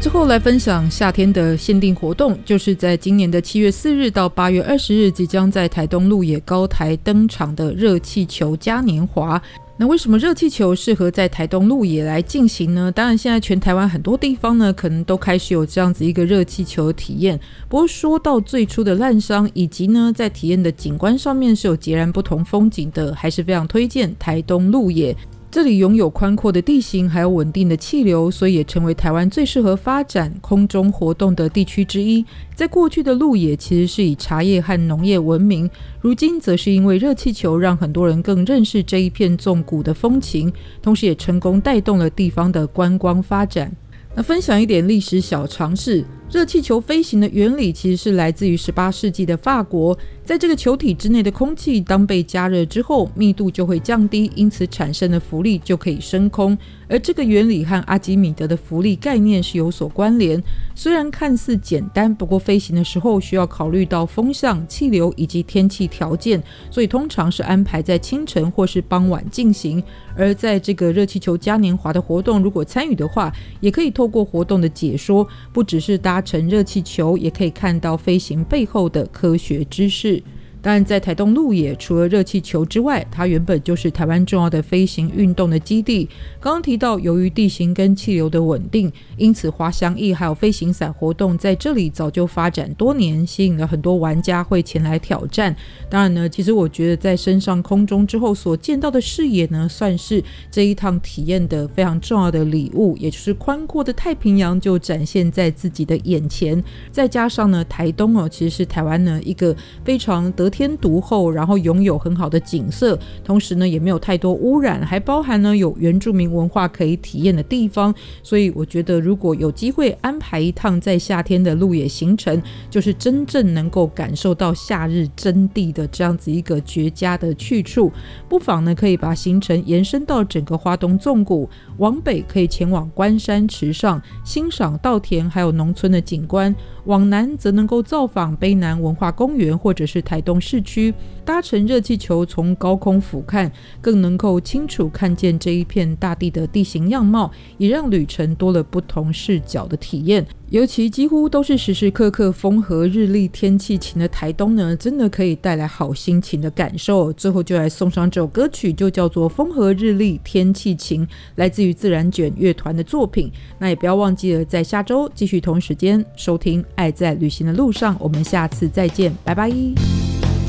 之后来分享夏天的限定活动，就是在今年的7月4日到8月20日即将在台东鹿野高台登场的热气球嘉年华。那为什么热气球适合在台东鹿野来进行呢？当然现在全台湾很多地方呢可能都开始有这样子一个热气球的体验，不过说到最初的烂伤以及呢在体验的景观上面是有截然不同风景的，还是非常推荐台东鹿野。这里拥有宽阔的地形还有稳定的气流，所以也成为台湾最适合发展空中活动的地区之一。在过去的鹿野其实是以茶叶和农业闻名，如今则是因为热气球让很多人更认识这一片纵谷的风情，同时也成功带动了地方的观光发展。那分享一点历史小常识，热气球飞行的原理其实是来自于18世纪的法国，在这个球体之内的空气当被加热之后密度就会降低，因此产生的浮力就可以升空，而这个原理和阿基米德的浮力概念是有所关联。虽然看似简单，不过飞行的时候需要考虑到风向、气流以及天气条件，所以通常是安排在清晨或是傍晚进行。而在这个热气球嘉年华的活动，如果参与的话，也可以透过活动的解说，不只是搭乘热气球，也可以看到飞行背后的科学知识。当然在台东鹿野除了热气球之外，它原本就是台湾重要的飞行运动的基地。刚刚提到由于地形跟气流的稳定，因此滑翔翼还有飞行伞活动在这里早就发展多年，吸引了很多玩家会前来挑战。当然呢，其实我觉得在升上空中之后所见到的视野呢，算是这一趟体验的非常重要的礼物，也就是宽阔的太平洋就展现在自己的眼前。再加上呢，台东其实是台湾呢一个非常得天独厚，然后拥有很好的景色，同时呢也没有太多污染，还包含呢有原住民文化可以体验的地方。所以我觉得如果有机会安排一趟在夏天的鹿野行程，就是真正能够感受到夏日真谛的这样子一个绝佳的去处。不妨呢可以把行程延伸到整个花东纵谷，往北可以前往关山池上欣赏稻田还有农村的景观，往南则能够造访卑南文化公园或者是台东市区，搭乘热气球从高空俯瞰，更能够清楚看见这一片大地的地形样貌，也让旅程多了不同视角的体验。尤其几乎都是时时刻刻风和日丽天气晴的台东呢，真的可以带来好心情的感受。最后就来送上这首歌曲，就叫做风和日丽天气晴，来自于自然卷乐团的作品。那也不要忘记了在下周继续同时间收听爱在旅行的路上，我们下次再见，拜拜。